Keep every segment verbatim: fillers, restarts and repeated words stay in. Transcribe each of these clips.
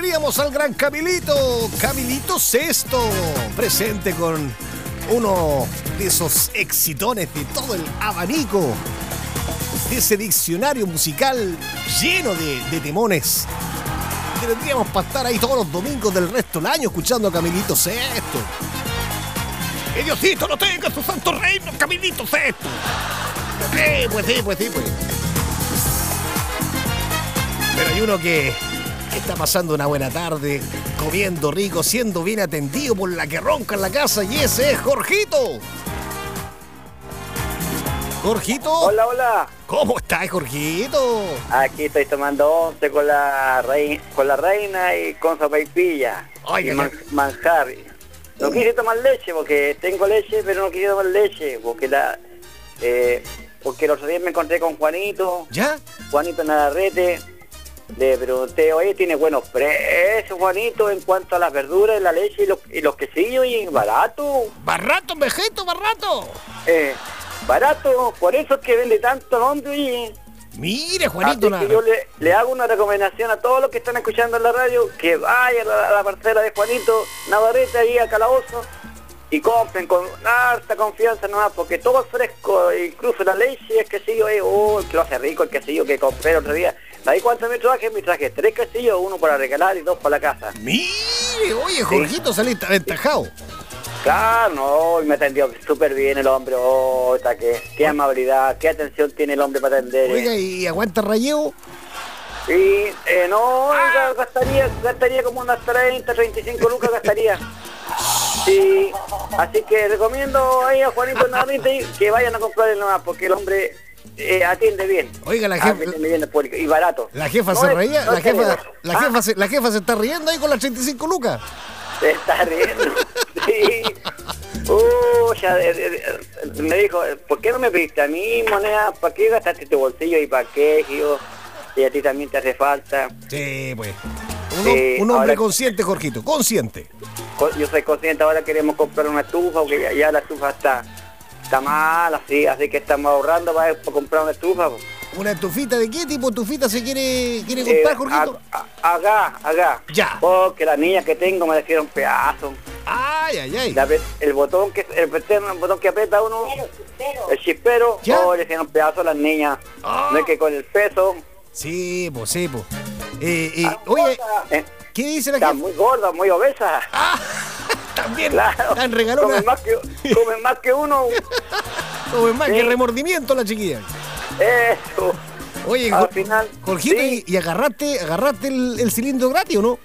teníamos al gran Camilito, Camilito Sesto, presente con uno de esos exitones de todo el abanico, de ese diccionario musical lleno de, de temones que tendríamos para estar ahí todos los domingos del resto del año escuchando a Camilito Sesto. ¡Que Diosito no tenga su santo reino, Camilito Sesto! Sí, pues sí, pues sí, pues. Pero hay uno que está pasando una buena tarde, comiendo rico, siendo bien atendido por la que ronca en la casa, y ese es Jorgito. Jorgito. Hola, hola. ¿Cómo estás, Jorgito? Aquí estoy tomando once con la reina, con la reina y con sopaipilla. Ay, y ay, man, manjar. No quise tomar leche porque tengo leche, pero no quise tomar leche porque la, eh, porque los otros días me encontré con Juanito. ¿Ya? Juanito Navarrete. Le pregunté, oye, tiene buenos precios, Juanito, en cuanto a las verduras, la leche y los, y los quesillos, y barato. Barato, vejeto, barato. Eh, barato, por eso es que vende tanto el hombre, oye. Mire, Juanito. Así que yo le, le hago una recomendación a todos los que están escuchando en la radio, que vayan a la, a la parcela de Juanito Navarrete, ahí a Calabozo, y compren con harta confianza nomás, porque todo es fresco, incluso la leche, el quesillo, eh, oh, que lo hace rico el quesillo que compré el otro día. ¿Sabes cuánto me traje? Me traje tres quesillos, uno para regalar y dos para la casa. Mire, oye, Jorgito, sí. Saliste aventajado. Claro, no, me atendió súper bien el hombre, oh, qué, qué amabilidad, qué atención tiene el hombre para atender. Oiga, eh. ¿y aguanta rayeo? Y eh, no, ah. gastaría, gastaría como unas treinta, treinta y cinco lucas gastaría. Sí, así que recomiendo ahí a Juanito Navarrete que vayan a comprarle nomás, porque el hombre eh, atiende bien. Oiga, la jefa... Atiende bien el público, y barato. La jefa no se es, reía, no la, jefa, tenemos. la, ¿Ah? jefa se, la jefa se está riendo ahí con las treinta y cinco lucas. Se está riendo, sí. Uh, ya, de, de, de, me dijo, ¿por qué no me pediste a mí moneda? ¿Para qué gastaste tu bolsillo y para qué? Y, yo, y a ti también te hace falta. Sí, pues. Un, Sí, un hombre ahora, consciente, Jorgito, consciente. Yo soy consciente, ahora queremos comprar una estufa, porque ya, ya la estufa está, está mal, así, así que estamos ahorrando para, para comprar una estufa. ¿Una estufita de qué tipo de estufita se quiere, quiere comprar, eh, Jorgito? Acá, acá. Ya. Porque las niñas que tengo me hicieron pedazos. Ay, ay, ay. La, el botón que el, el botón que aprieta uno, el chispero, oh, le hicieron pedazos a las niñas. Oh. No es que con el peso. Sí, pues, sí, pues. Eh, eh, oye, eh, ¿qué dice la está jefa? muy gorda, muy obesa. Ah, también. Claro. Tan regalona. Comen más que, comen más que uno. Comen más sí. que remordimiento la chiquilla. Eso. Oye, al Jor final, Jorgito, sí. ¿y, y agarraste, agarraste el, el cilindro gratis o no?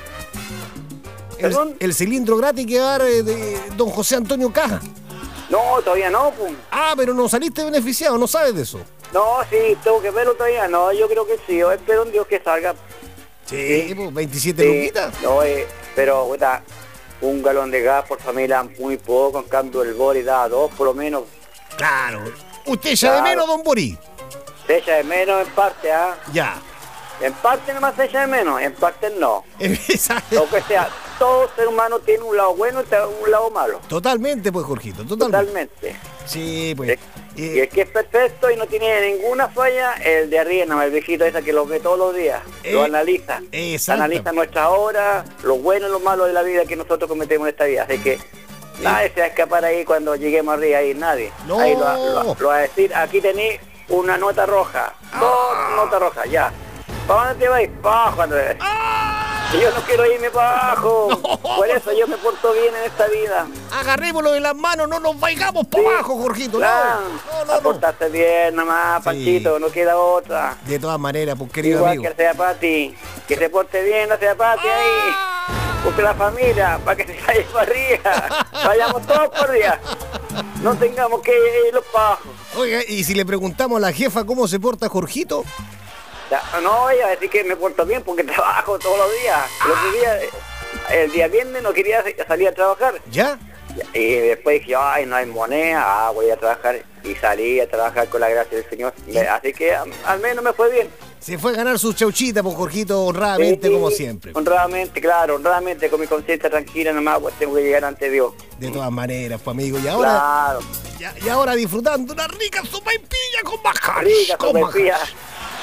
El, el cilindro gratis que va a dar eh, de don José Antonio Caja. No, todavía no, pues. Ah, pero no saliste beneficiado, no sabes de eso. No, sí, tengo que verlo todavía. No, yo creo que sí. Yo espero un Dios que salga. Sí, sí. Pues veintisiete sí. luquitas. No, eh, pero, puta, un galón de gas por familia muy poco. En cambio, el Boris da dos por lo menos. Claro. Usted echa claro. de menos, don Boris. Se echa de menos en parte, ¿ah? ¿eh? Ya. En parte nomás se echa de menos, en parte no. Esa... Lo que sea, todo ser humano tiene un lado bueno y un lado malo. Totalmente, pues, Jorgito, totalmente. Totalmente. Sí, pues. Eh, y el que es perfecto y no tiene ninguna falla, el de arriba, no, el viejito ese que lo ve todos los días, eh, lo analiza. Exacto. Analiza nuestras horas, lo bueno y lo malo de la vida que nosotros cometemos en esta vida. Así que nadie se va a escapar ahí cuando lleguemos arriba, ahí nadie. No. Ahí lo, lo, lo va a decir, aquí tenéis una nota roja, dos ah. notas rojas, ya. ¿Para dónde te vais? Para abajo, Andrés. ¡Ah! Yo no quiero irme para abajo. No. Por eso yo me porto bien en esta vida. Agarrémoslo de las manos, no nos vaigamos para sí. abajo, Jorgito. Claro. No, no, no. Portaste bien nomás, sí. Panchito, no queda otra. De todas maneras, pues, querido igual amigo. Que sea Pati, que se porte bien, no sea Pati ¡ah! Ahí. Busque la familia, para que se vaya para arriba. Vayamos todos por arriba. No tengamos que irlos para abajo. Oiga, y si le preguntamos a la jefa cómo se porta Jorgito... No, ella decir que me porto bien porque trabajo todos los días. Los días, el día viernes no quería salir a trabajar. ¿Ya? Y después dije, ay, no hay moneda, ah, voy a trabajar. Y salí a trabajar con la gracia del Señor. ¿Sí? Así que al menos me fue bien. Se fue a ganar sus chauchitas, por Jorgito, honradamente, sí, como siempre. Honradamente, claro, honradamente, con mi conciencia tranquila nomás, pues tengo que llegar ante Dios. De todas maneras, pues, amigo. Y ahora, claro. y, y ahora disfrutando una rica sopaipilla con majares. Rica sopaipilla.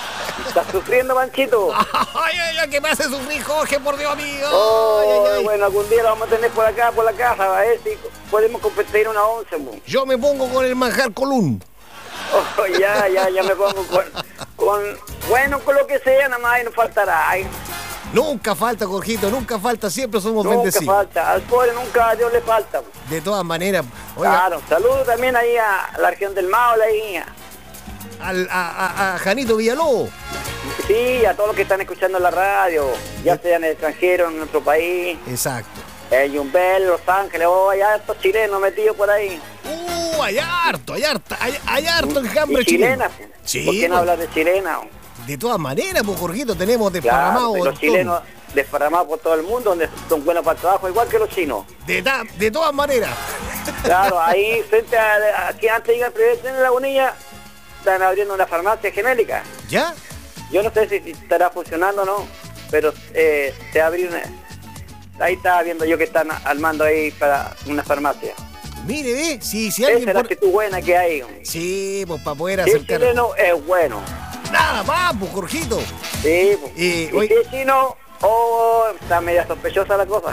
¿Estás sufriendo, Panchito? Ay, ay, ay, que me hace sufrir, Jorge, por Dios, amigo. Oh, Ay, ay, ay. bueno, algún día lo vamos a tener por acá, por la casa, a ver si podemos competir una once. Mo. Yo me pongo con el manjar colún. Oh, ya, ya, ya me pongo con, con, bueno, con lo que sea, nada más y no faltará. Ay, Nunca falta, Jorgito, nunca falta, siempre somos nunca bendecidos. falta, al pobre nunca a Dios le falta. Mo. De todas maneras, oiga, Claro, saludos también ahí a la región del Maule, ahí. al- a, a- a Janito Villalobos. Sí, a todos los que están escuchando la radio, ya sea en el extranjero, en nuestro país, Exacto. en Yumbel, Los Ángeles, oh, hay estos chilenos metidos por ahí. Uh, hay harto, hay harto, hay, hay harto enjambre Y chilenas, chileno. ¿por Sí, qué no pues, hablas de chilena? de todas maneras, pues, Jorgito, tenemos Claro, desparramado. los todo. chilenos desparramados por todo el mundo, donde son buenos para el trabajo, igual que los chinos. De, ta- de todas maneras. Claro, ahí frente a, aquí antes de llegar al primer tren de la Bonilla, están abriendo una farmacia genérica. ¿Ya? Yo no sé si, si estará funcionando o no, pero eh, se abrió una... Ahí estaba viendo yo que están armando ahí para una farmacia. Mire, ve, si, si Esa alguien... es la por- actitud buena que hay. Sí, pues para poder Si es acercar... chileno es bueno. Nada más, pues, Jorgito. Sí, pues. Eh, y oye- si es chino, oh, está media sospechosa la cosa.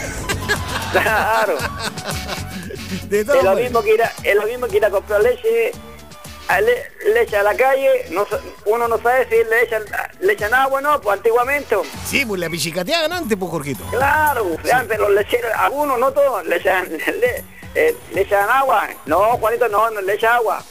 Claro. De todas Es lo maneras. mismo que ir a, es lo mismo que ir a comprar leche a le- leche a la calle, no, sa- uno no sabe si le echan, le echan agua o no, pues antiguamente. Sí, pues la pichicateaban antes, pues, Jorgito. Claro, antes los lecheros, algunos, no todos, le echan, le, eh, le echan agua. No, Juanito, no, no le echa agua.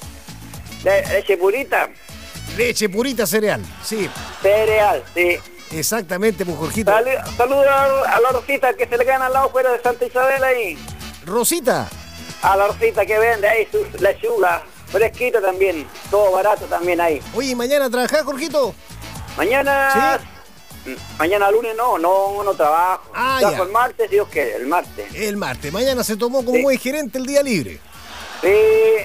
Le- leche purita, Leche purita cereal. Sí, cereal, sí. exactamente, pues, Jorgito. Sal- Saluda a la Rosita que se le quedan al lado fuera de Santa Isabel ahí. Rosita. A la Rosita que vende ahí sus lechugas, fresquito también, todo barato también ahí. Oye, ¿mañana trabajás, Jorgito? Mañana, mañana lunes no, no, no trabajo. Ah, Trabajo ya. el martes, Dios quiere, el martes. El martes. Mañana se tomó como Sí. buen gerente el día libre. Sí,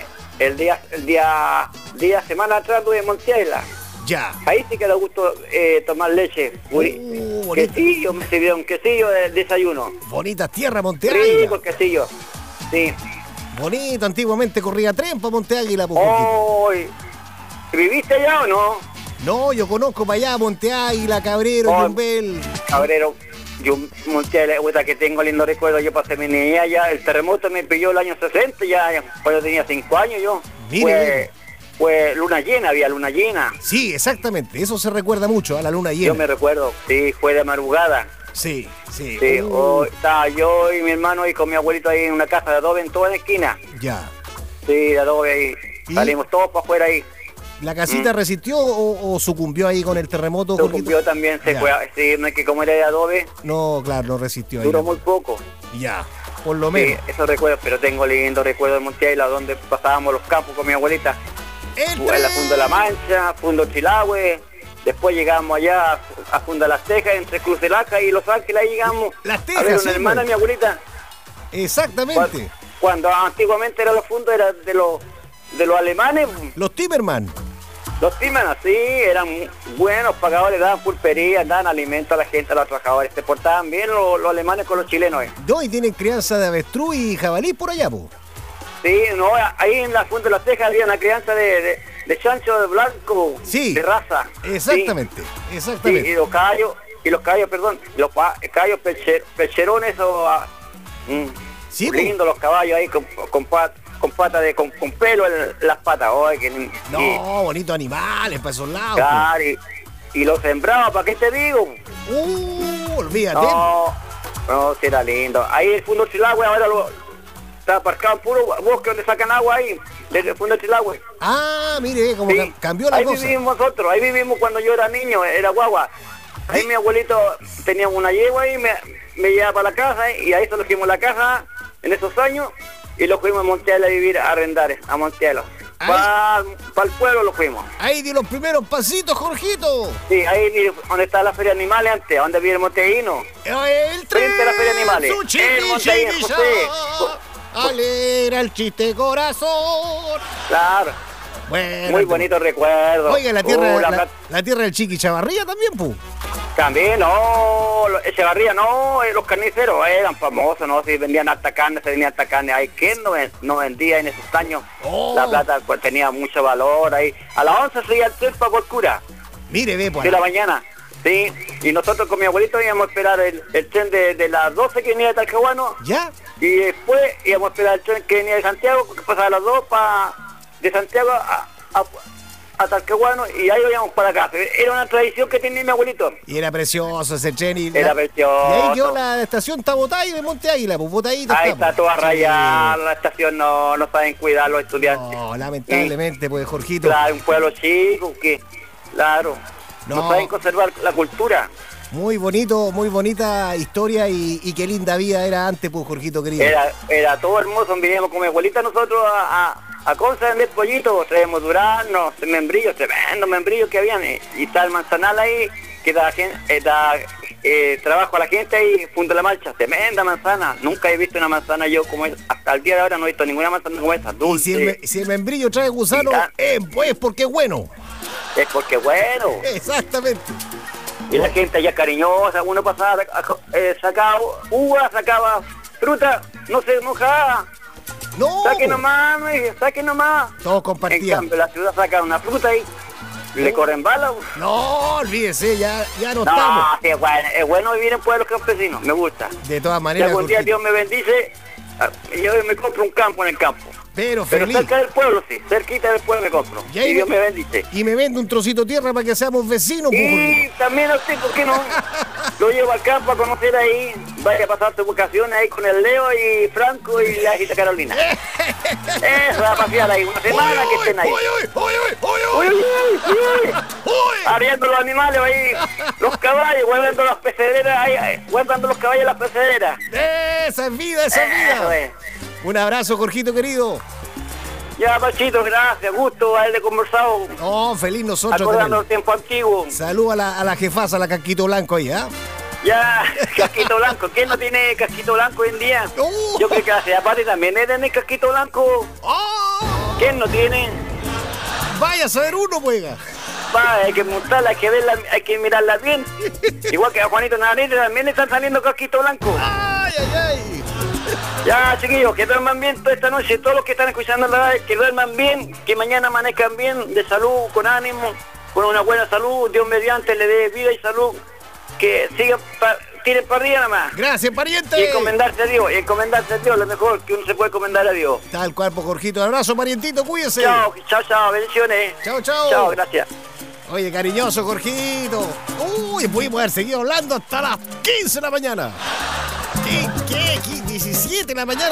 el día, el día, día semana atrás tuve en Montiela. Ya. Ahí sí que da gusto eh, tomar leche. Puri- Uh, bonito. quesillo, me sirvieron quesillo de desayuno. Bonita tierra, Monte Rico Águila. el quesillo. Sí. Bonito, antiguamente corría tren para Monte Águila, pues, Jorgito. Hoy, ¿viviste allá o no? No, yo conozco para allá Monte Águila, Cabrero, Oh. Yumbel. Cabrero, yo Montiela, puta, que tengo lindo recuerdo, yo pasé mi niñez allá, el terremoto me pilló el año sesenta, ya, ya, cuando tenía cinco años yo. Mire, Fue, fue luna llena, había luna llena. Sí, exactamente. Eso se recuerda mucho a la luna llena. Yo me recuerdo, sí, fue de madrugada. Sí, sí. Sí, Uh, oh, estaba yo y mi hermano y con mi abuelito ahí en una casa de adobe en toda la esquina. Ya. Sí, de adobe ahí. ¿Y? Salimos todos para afuera ahí. ¿La casita resistió o, o sucumbió ahí con el terremoto, Se Jorgito? cumplió también, se Ya. fue. a- Sí, no es que como era de adobe, No, claro, no resistió ahí. duró muy poco. Ya, por lo Sí, menos. esos recuerdos, pero tengo lindos recuerdos de Montiela, donde pasábamos los campos con mi abuelita. ¡El En la tren! Funda de la Mancha, Fundo Chilahue, después llegamos allá a- a Funda Las Tejas, entre Cruz de Laja y Los Ángeles, ahí llegamos Las a Tejas, ver sí, una hermana pues. de mi abuelita. Exactamente. Cuando, cuando antiguamente eran los fundos era de los de los alemanes, Los Timerman. los Timan así, eran buenos pagadores, daban pulpería, daban alimento a la gente, a los trabajadores, se portaban bien los, los alemanes con los chilenos. eh. No, y tienen crianza de avestruz y jabalí por allá, po. Sí, no, ahí en la Funda de Las Tejas había una crianza de, de, de chancho de blanco, Sí. de raza. Exactamente, Sí, exactamente. y los caballos, y los caballos, perdón, los pa- caballos peche- pecherones o ah, mm, Sí, po. lindos los caballos ahí con, con, pat- con pata de con, con pelo en las patas, ay, que y- No, bonitos animales para esos lados. claro, y, y los sembraba, ¿para qué te digo? po. Uh, olvídate. No, no, sí era lindo. Ahí el Fundo Chilahue ahora lo está aparcado en puro bosque donde sacan agua ahí, desde el Fundo Chilahue. Ah, mire, como Sí. ca- cambió la ahí cosa. vivimos nosotros, ahí vivimos cuando yo era niño, era guagua. Ahí mi abuelito tenía una yegua y me, me llevaba para la casa y ahí solo fuimos la casa en esos años y lo fuimos a Montiela a vivir, a arrendar, a Montiela. Ahí. Para el pueblo lo fuimos. Ahí di los primeros pasitos, Jorgito. Sí, ahí vi donde está la feria de animales antes, donde vive el Monteíno. El tren, Frente a la Feria de Animales. su El chiqui, Monteíno, chiqui, José. ya. Alegra el chiste corazón. Claro, Bueno, muy te- bonito recuerdo. Oiga, la tierra, Uh, la la, plat- la tierra del Chiqui Chavarría también, pu. También, no, lo- Echevarría, no, eh, los carniceros eran famosos, no, si vendían alta carne, se vendía alta carne, ahí quién no, ven- no vendía en esos años, Oh. la plata pues, tenía mucho valor ahí, a las once se iba el tren para Corcura, Mire, ve, pues. De la mañana. Sí, y nosotros con mi abuelito íbamos a esperar el, el tren de, de las doce que venía de Talcahuano. ¿Ya? Y después íbamos a esperar el tren que venía de Santiago, que pasaba a las dos para de Santiago a, a, a Talcahuano, y ahí íbamos para acá. Era una tradición que tenía mi abuelito. Y era precioso ese tren. Y era la, precioso. Y ahí quedó la estación, está botada y de Monte Águila, pues botadita. Ahí está, está toda rayada, sí. La estación no, no saben cuidar los estudiantes. No, lamentablemente, sí. Pues, Jorgito. Claro, un pueblo chico que, claro, no, no saben conservar la cultura. Muy bonito, muy bonita historia y, y qué linda vida era antes, pues, Jorgito querido. Era, era todo hermoso, veníamos con mi abuelita nosotros a, a, a Conce a vender pollitos, traemos duraznos, membrillos, tremendos membrillos que habían, y, y está el manzanal ahí, que da, eh, da eh, trabajo a la gente ahí, Punta La Marcha, tremenda manzana, nunca he visto una manzana yo como esa, hasta el día de ahora no he visto ninguna manzana como esa, dulce. Y si el, si el membrillo trae gusano, eh, pues porque es bueno. Es porque es bueno. Exactamente. Y la gente allá cariñosa, uno pasaba, eh, sacaba uva, sacaba fruta, no se mojaba. No. Saque nomás, saque nomás. Todos compartían. En cambio, la ciudad saca una fruta y no. Le corren balas. No, olvídese, ya, ya no, no estamos. No, sí, es bueno, es bueno vivir en pueblos campesinos, me gusta. De todas maneras. Si algún día Dios me bendice, yo me compro un campo en el campo. Pero, Pero feliz. cerca del pueblo, sí, cerquita del pueblo me compro. Y, y Dios me bendice. Y me vende un trocito de tierra para que seamos vecinos. Y también a usted, ¿por qué no? Lo llevo al campo a conocer ahí, vaya a pasar sus vacaciones ahí con el Leo y Franco y la hijita Carolina. Eso, va a pasear ahí, una semana uy, que estén ahí. Uy, uy, uy, uy, uy, uy, uy, uy. Arriendo los animales ahí, los caballos, guardando las pecederas ahí, guardando los caballos en las pecederas. Esa es vida, esa es vida. Es. Un abrazo, Jorgito querido. Ya, Pachito, gracias, gusto haberle conversado. No, feliz nosotros. Acordando el tiempo antiguo. Salud a la, a la jefasa, a la Casquito Blanco ahí, ¿ah? ¿eh? Ya, Casquito Blanco. ¿Quién no tiene Casquito Blanco hoy en día? Uh. Yo creo que hace aparte también es de Casquito Blanco. Oh. ¿Quién no tiene? Vaya a saber uno, juega. Va, hay que montarla, hay que verla, hay que mirarla bien. Igual que a Juanito Navarrete también están saliendo Casquito Blanco. Ay, ay, ay. Ya, chiquillos, que duerman bien toda esta noche, todos los que están escuchando la radio, que duerman bien, que mañana amanezcan bien, de salud, con ánimo, con una buena salud, Dios mediante le dé vida y salud, que sigan, pa, tiren para arriba nada más. Gracias, pariente. Y encomendarse a Dios, y encomendarse a Dios, lo mejor que uno se puede encomendar a Dios. Tal cual, por Jorgito. Un abrazo, parientito, cuídese. Chao, chao, chao, bendiciones. Chao, chao. Chao, gracias. Oye, cariñoso, Jorgito. Uy, pudimos haber seguido hablando hasta las quince de la mañana. ¿Qué? ¿Qué? ¿Qué? diecisiete de la mañana.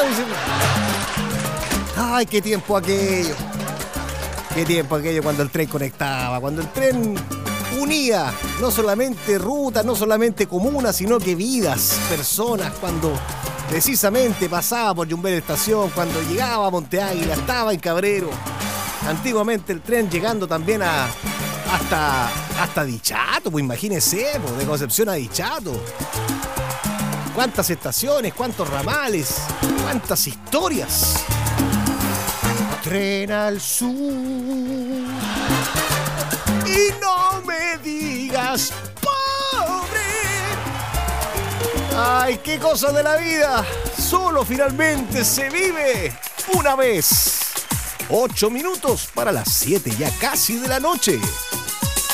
Ay, qué tiempo aquello. Qué tiempo aquello cuando el tren conectaba, cuando el tren unía no solamente rutas, no solamente comunas, sino que vidas, personas, cuando precisamente pasaba por Yumbel Estación, cuando llegaba a Monte Águila, estaba en Cabrero. Antiguamente el tren llegando también a hasta, hasta Dichato, pues imagínese, pues, de Concepción a Dichato. Cuántas estaciones, cuántos ramales, cuántas historias. Tren al sur. Y no me digas pobre. Ay, qué cosa de la vida. Solo finalmente se vive una vez. Ocho minutos para las siete ya casi de la noche.